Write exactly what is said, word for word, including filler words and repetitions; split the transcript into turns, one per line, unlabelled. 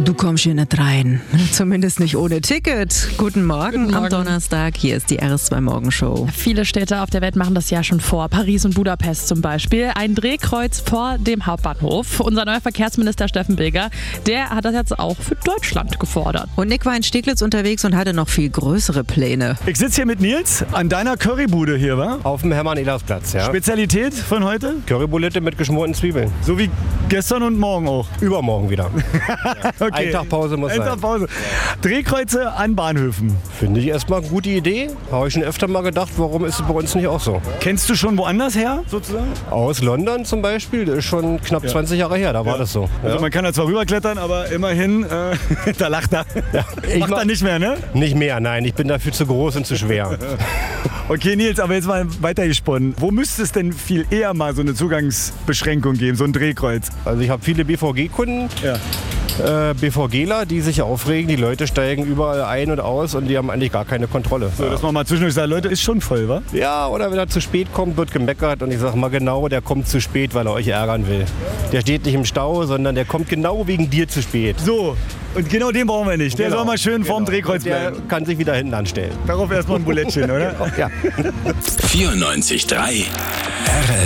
Du kommst hier nicht rein. Zumindest nicht ohne Ticket. Guten Morgen,
Guten Morgen.
am Donnerstag. Hier ist die R S zwei Morgenshow.
Viele Städte auf der Welt machen das ja schon vor. Paris und Budapest zum Beispiel. Ein Drehkreuz vor dem Hauptbahnhof. Unser neuer Verkehrsminister Steffen Bilger, der hat das jetzt auch für Deutschland gefordert.
Und Nick war in Steglitz unterwegs und hatte noch viel größere Pläne.
Ich sitze hier mit Nils an deiner Currybude hier, wa?
Auf dem Hermann-Ehlers-Platz, ja.
Spezialität von heute?
Currybulette mit geschmorten Zwiebeln.
So wie gestern und morgen auch.
Übermorgen wieder.
Okay.
Ein Tag Pause muss
Ein
sein.
Tag Pause. Drehkreuze an Bahnhöfen.
Finde ich erstmal eine gute Idee. Habe ich schon öfter mal gedacht, warum ist es bei uns nicht auch so?
Kennst du schon woanders her, sozusagen?
Aus London zum Beispiel, das ist schon knapp
Ja.
zwanzig Jahre her, da war
Ja.
das so.
Also
Ja.
man kann da zwar rüberklettern, aber immerhin, äh, da lacht er.
Ja. Ich
Macht
mach-
er nicht mehr, ne?
Nicht mehr, nein, ich bin dafür zu groß und zu schwer.
Okay, Nils, aber jetzt mal weitergesponnen. Wo müsste es denn viel eher mal so eine Zugangsbeschränkung geben, so ein Drehkreuz?
Also ich habe viele B V G-Kunden,
Ja.
äh, BVGler, die sich aufregen, die Leute steigen überall ein und aus und die haben eigentlich gar keine Kontrolle.
So, dass man mal zwischendurch sagt, Leute, ist schon voll, wa?
Ja, oder wenn er zu spät kommt, wird gemeckert und ich sage mal genau, der kommt zu spät, weil er euch ärgern will. Der steht nicht im Stau, sondern der kommt genau wegen dir zu spät.
So, und genau den brauchen wir nicht. Der
Genau,
soll mal schön vorm
genau.
Drehkreuz
Und der
bleiben.
kann sich wieder hinten anstellen.
Darauf erstmal ein Bulettchen, oder?
Ja.
vierundneunzig Komma drei R S